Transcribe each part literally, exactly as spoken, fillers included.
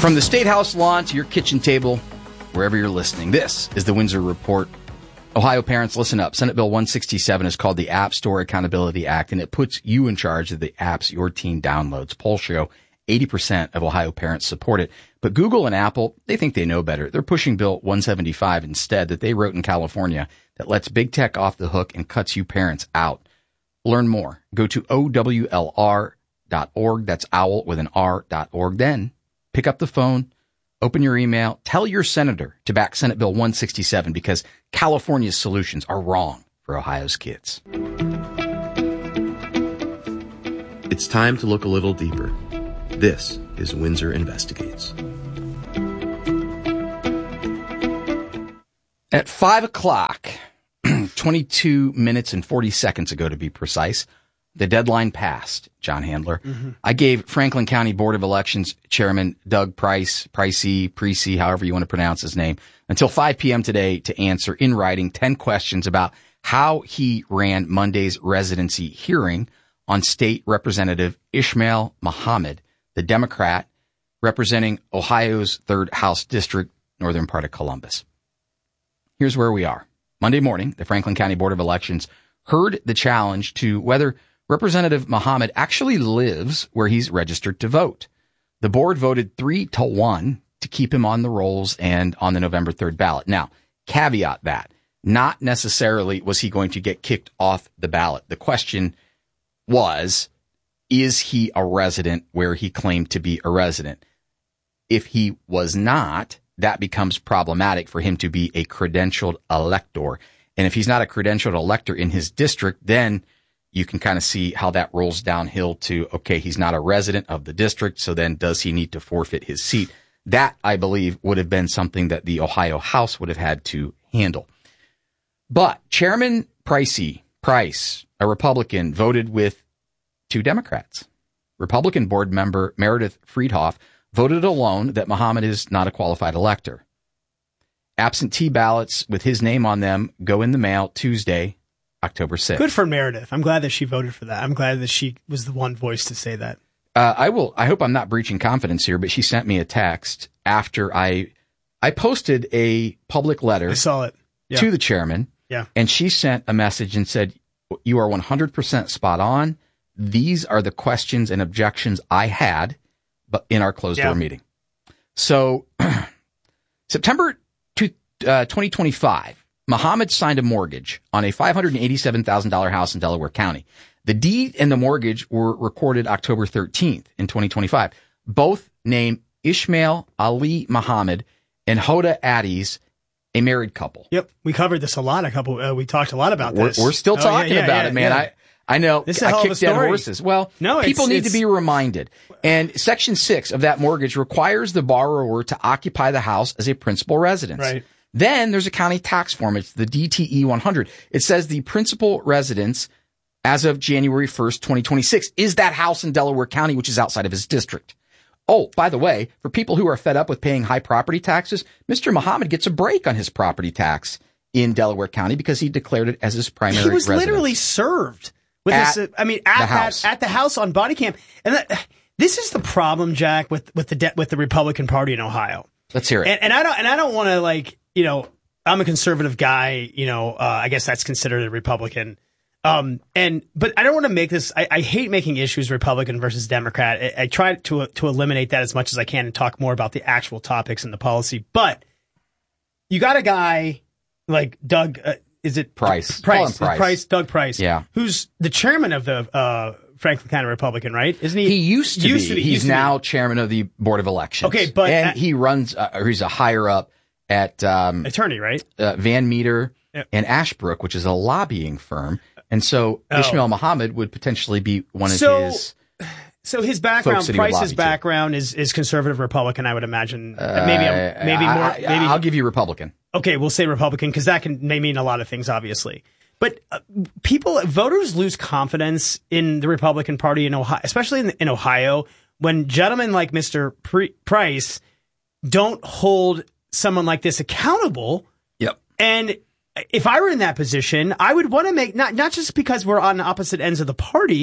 From the State House lawn to your kitchen table, wherever you're listening, this is the Windsor Report. Ohio parents, listen up. Senate Bill one sixty-seven is called the App Store Accountability Act, and it puts you in charge of the apps your teen downloads. Polls show eighty percent of Ohio parents support it. But Google and Apple, they think they know better. They're pushing Bill one seventy-five instead that they wrote in California that lets big tech off the hook and cuts you parents out. Learn more. Go to O W L R dot org. That's owl with an R dot org. Then pick up the phone, open your email, tell your senator to back Senate Bill one sixty-seven because California's solutions are wrong for Ohio's kids. It's time to look a little deeper. This is Windsor Investigates. At five o'clock, twenty-two minutes and forty seconds ago to be precise, the deadline passed, John Handler. Mm-hmm. I gave Franklin County Board of Elections Chairman Doug Price, Pricey, Pricey, however you want to pronounce his name, until five p.m. today to answer in writing ten questions about how he ran Monday's residency hearing on State Representative Ishmael Muhammad, the Democrat representing Ohio's third House District, northern part of Columbus. Here's where we are. Monday morning, the Franklin County Board of Elections heard the challenge to whether Representative Muhammad actually lives where he's registered to vote. The board voted three to one to keep him on the rolls and on the November third ballot. Now, caveat that, not necessarily was he going to get kicked off the ballot. The question was, is he a resident where he claimed to be a resident? If he was not, that becomes problematic for him to be a credentialed elector. And if he's not a credentialed elector in his district, then you can kind of see how that rolls downhill to, okay, he's not a resident of the district, so then does he need to forfeit his seat? That, I believe, would have been something that the Ohio House would have had to handle. But Chairman Pricey, Price, a Republican, voted with two Democrats. Republican board member Meredith Friedhoff voted alone that Muhammad is not a qualified elector. Absentee ballots with his name on them go in the mail Tuesday, October sixth. Good for Meredith. I'm glad that she voted for that. I'm glad that she was the one voice to say that. Uh, I will. I hope I'm not breaching confidence here, but she sent me a text after I I posted a public letter I saw it. Yeah. to the chairman. Yeah. And she sent a message and said, you are one hundred percent spot on. These are the questions and objections I had but in our closed door yeah. meeting. So September uh, twenty twenty-five, Muhammad signed a mortgage on a five hundred eighty-seven thousand dollars house in Delaware County. The deed and the mortgage were recorded October thirteenth in twenty twenty-five. Both name Ishmael Ali Muhammad and Hoda Addis, a married couple. Yep. We covered this a lot. A couple, uh, we talked a lot about we're, this. We're still oh, talking yeah, yeah, about yeah, it, man. Yeah. I, I know this is a I hell kick of a dead story. horses. Well, no, people it's, need it's, to be reminded. And Section six of that mortgage requires the borrower to occupy the house as a principal residence. Right. Then there's a county tax form. It's the D T E one hundred. It says the principal residence as of January first, twenty twenty-six is that house in Delaware County, which is outside of his district. Oh, by the way, for people who are fed up with paying high property taxes, Mister Muhammad gets a break on his property tax in Delaware County because he declared it as his primary residence. He was residence. literally served with at this. I mean, at the that, house. at the house on body cam. And that, this is the problem, Jack, with with the de- with the Republican Party in Ohio. Let's hear it. And, and I don't and I don't want to like you know I'm a conservative guy. You know, uh, I guess that's considered a Republican. Um, and, but I don't want to make this, I, I hate making issues Republican versus Democrat. I, I try to, to eliminate that as much as I can and talk more about the actual topics and the policy. But you got a guy like Doug, uh, is it Price? Price, Price. Price, Doug Price. Yeah. Who's the chairman of the, uh, Franklin County Republican, right? Isn't he? He used to used be. To be. He's used to now be. chairman of the Board of Elections. Okay, but and at, he runs, uh, or he's a higher up at, um, attorney, right? Uh, Van Meter yep. and Ashbrook, which is a lobbying firm. And so oh. Ishmael Muhammad would potentially be one of so, his. So his background, Price's background to. is, is conservative Republican, I would imagine. Uh, maybe, I'm, maybe more. I, I, maybe I'll give you Republican. Okay, we'll say Republican because that can may mean a lot of things, obviously. But uh, people, voters lose confidence in the Republican Party in Ohio, especially in, in Ohio, when gentlemen like Mister Pre- Price don't hold someone like this accountable. Yep. And if I were in that position, I would want to make not not just because we're on opposite ends of the party,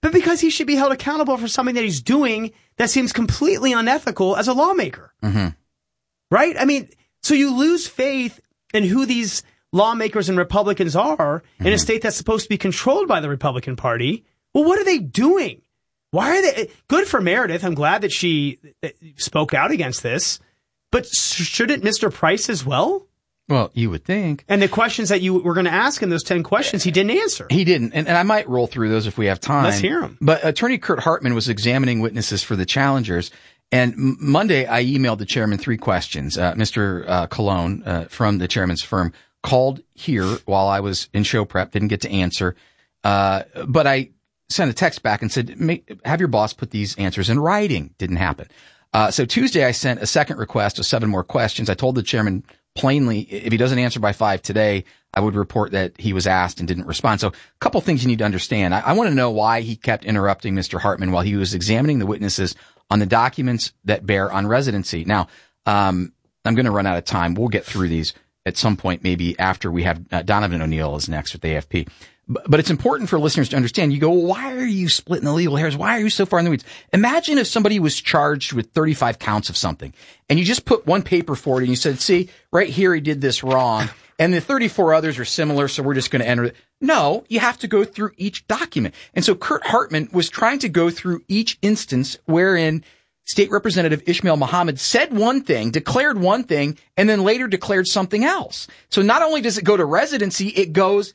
but because he should be held accountable for something that he's doing that seems completely unethical as a lawmaker. Mm-hmm. Right? I mean, so you lose faith in who these lawmakers and Republicans are mm-hmm. in a state that's supposed to be controlled by the Republican Party. Well, what are they doing? Why are they? Good for Meredith. I'm glad that she spoke out against this. But shouldn't Mister Price as well? Well, you would think. And the questions that you were going to ask in those ten questions, he didn't answer. He didn't. And, and I might roll through those if we have time. Let's hear them. But Attorney Kurt Hartman was examining witnesses for the challengers. And m- Monday, I emailed the chairman three questions. Uh, Mister Uh, Colon uh, from the chairman's firm called here while I was in show prep, didn't get to answer. Uh, but I sent a text back and said, Make, have your boss put these answers in writing. Didn't happen. Uh, so Tuesday, I sent a second request of seven more questions. I told the chairman plainly, if he doesn't answer by five today, I would report that he was asked and didn't respond. So a couple things you need to understand. I, I want to know why he kept interrupting Mister Hartman while he was examining the witnesses on the documents that bear on residency. Now, um, I'm going to run out of time. We'll get through these at some point, maybe after we have uh, Donovan O'Neill is next with the A F P. But, but it's important for listeners to understand. You go, well, why are you splitting the legal hairs? Why are you so far in the weeds? Imagine if somebody was charged with thirty-five counts of something and you just put one paper forward and you said, see, right here he did this wrong. And the thirty-four others are similar, so we're just going to enter it. No, you have to go through each document. And so Kurt Hartman was trying to go through each instance wherein State Representative Ishmael Muhammad said one thing, declared one thing, and then later declared something else. So not only does it go to residency, it goes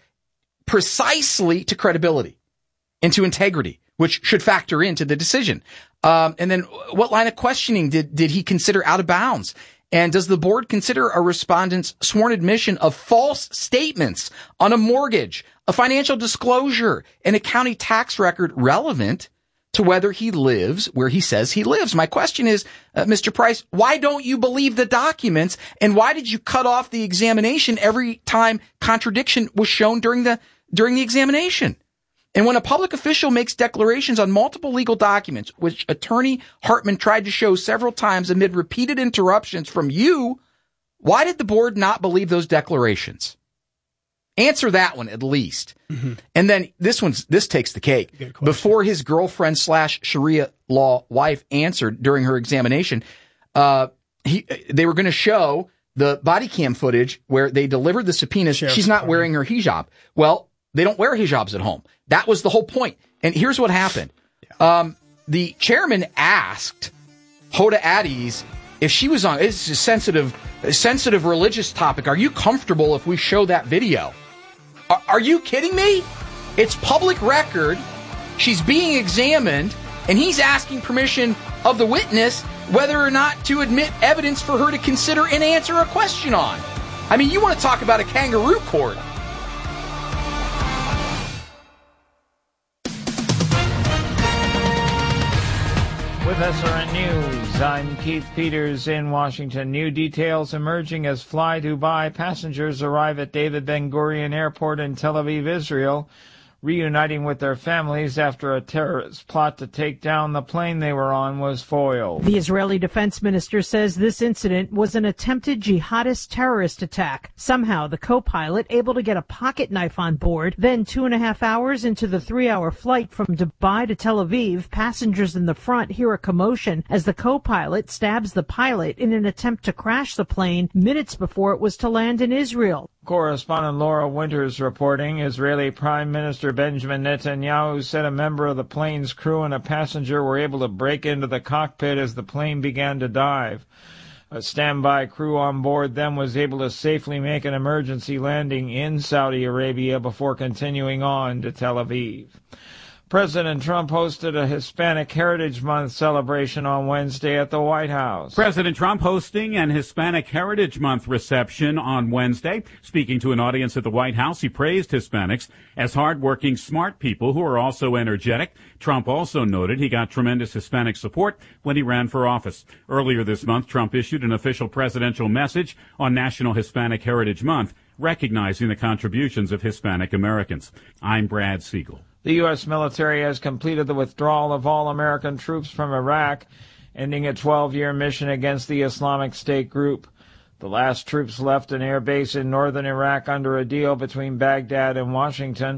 precisely to credibility and to integrity, which should factor into the decision. Um, and then what line of questioning did, did he consider out of bounds? And does the board consider a respondent's sworn admission of false statements on a mortgage, a financial disclosure, and a county tax record relevant to whether he lives where he says he lives? My question is, uh, Mister Price, why don't you believe the documents? And why did you cut off the examination every time contradiction was shown during the during the examination? And when a public official makes declarations on multiple legal documents, which Attorney Hartman tried to show several times amid repeated interruptions from you, why did the board not believe those declarations? Answer that one at least. Mm-hmm. And then this one's, this takes the cake. Before his girlfriend slash Sharia law wife answered during her examination, uh, he, they were going to show the body cam footage where they delivered the subpoenas. Sheriff's She's not Department. Wearing her hijab. Well, they don't wear hijabs at home. That was the whole point. And here's what happened. Yeah. Um, the chairman asked Hoda Addies if she was on, it's a sensitive, a sensitive religious topic. Are you comfortable if we show that video? Are, are you kidding me? It's public record. She's being examined and he's asking permission of the witness whether or not to admit evidence for her to consider and answer a question on. I mean, you want to talk about a kangaroo court. With S R N News, I'm Keith Peters in Washington. New details emerging as Fly Dubai passengers arrive at David Ben Gurion Airport in Tel Aviv, Israel, reuniting with their families after a terrorist plot to take down the plane they were on was foiled. The Israeli defense minister says this incident was an attempted jihadist terrorist attack. Somehow, the co-pilot able to get a pocket knife on board. Then, two and a half hours into the three-hour flight from Dubai to Tel Aviv, passengers in the front hear a commotion as the co-pilot stabs the pilot in an attempt to crash the plane minutes before it was to land in Israel. Correspondent Laura Winters reporting. Israeli Prime Minister Benjamin Netanyahu said a member of the plane's crew and a passenger were able to break into the cockpit as the plane began to dive. A standby crew on board then was able to safely make an emergency landing in Saudi Arabia before continuing on to Tel Aviv. President Trump hosted a Hispanic Heritage Month celebration on Wednesday at the White House. President Trump hosting an Hispanic Heritage Month reception on Wednesday. Speaking to an audience at the White House, he praised Hispanics as hardworking, smart people who are also energetic. Trump also noted he got tremendous Hispanic support when he ran for office. Earlier this month, Trump issued an official presidential message on National Hispanic Heritage Month, recognizing the contributions of Hispanic Americans. I'm Brad Siegel. The U S military has completed the withdrawal of all American troops from Iraq, ending a twelve-year mission against the Islamic State group. The last troops left an air base in northern Iraq under a deal between Baghdad and Washington.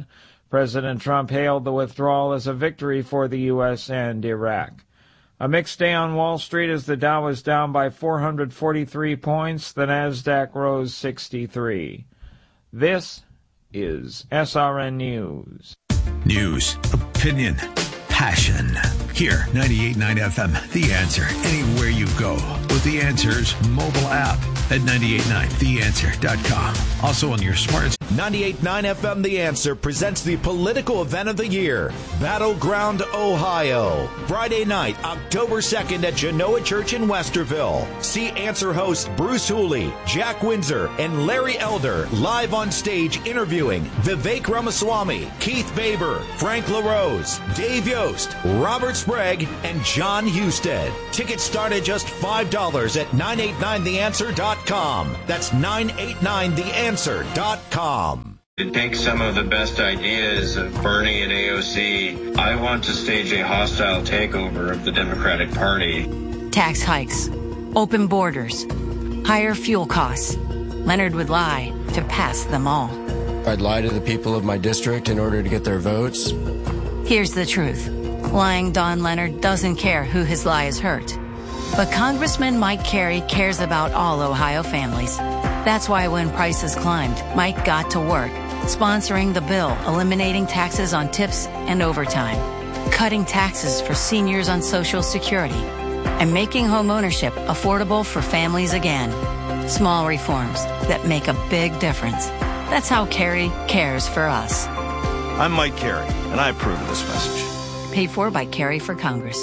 President Trump hailed the withdrawal as a victory for the U S and Iraq. A mixed day on Wall Street as the Dow was down by four hundred forty-three points. The Nasdaq rose sixty-three. This is S R N News. News, opinion, passion. Here, ninety-eight point nine F M, The Answer. Anywhere you go with The Answer's mobile app at ninety-eight point nine the answer dot com. Also on your smart. ninety-eight point nine F M The Answer presents the political event of the year, Battleground, Ohio. Friday night, October second at Genoa Church in Westerville. See Answer hosts Bruce Hooley, Jack Windsor, and Larry Elder live on stage interviewing Vivek Ramaswamy, Keith Baber, Frank LaRose, Dave Yost, Robert Sprague, and John Husted. Tickets start at just five dollars at nine eight nine the answer dot com. That's nine eight nine the answer dot com. To take some of the best ideas of Bernie and A O C, I want to stage a hostile takeover of the Democratic Party. Tax hikes, open borders, higher fuel costs. Leonard would lie to pass them all. I'd lie to the people of my district in order to get their votes. Here's the truth. Lying Don Leonard doesn't care who his lie has hurt. But Congressman Mike Carey cares about all Ohio families. That's why when prices climbed, Mike got to work, sponsoring the bill eliminating taxes on tips and overtime, cutting taxes for seniors on Social Security, and making homeownership affordable for families again. Small reforms that make a big difference. That's how Carey cares for us. I'm Mike Carey, and I approve of this message. Paid for by Carey for Congress.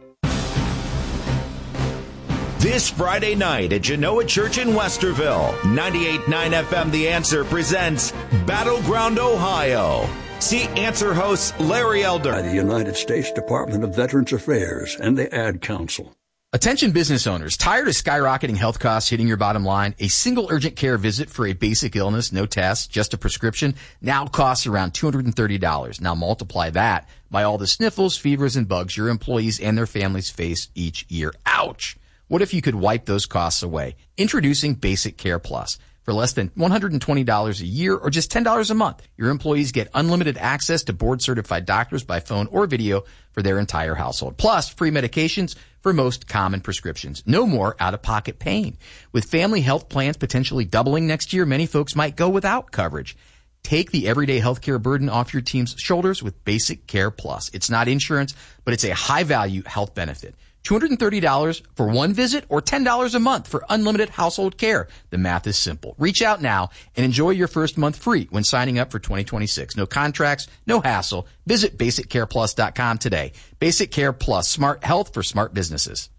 This Friday night at Genoa Church in Westerville, ninety-eight point nine F M The Answer presents Battleground, Ohio. See Answer hosts Larry Elder. By the United States Department of Veterans Affairs and the Ad Council. Attention business owners, tired of skyrocketing health costs hitting your bottom line? A single urgent care visit for a basic illness, no tests, just a prescription, now costs around two hundred thirty dollars. Now multiply that by all the sniffles, fevers, and bugs your employees and their families face each year. Ouch! What if you could wipe those costs away? Introducing Basic Care Plus. For less than one hundred twenty dollars a year or just ten dollars a month, your employees get unlimited access to board-certified doctors by phone or video for their entire household. Plus, free medications for most common prescriptions. No more out-of-pocket pain. With family health plans potentially doubling next year, many folks might go without coverage. Take the everyday healthcare burden off your team's shoulders with Basic Care Plus. It's not insurance, but it's a high-value health benefit. two hundred thirty dollars for one visit or ten dollars a month for unlimited household care. The math is simple. Reach out now and enjoy your first month free when signing up for twenty twenty-six. No contracts, no hassle. Visit basic care plus dot com today. Basic Care Plus, smart health for smart businesses.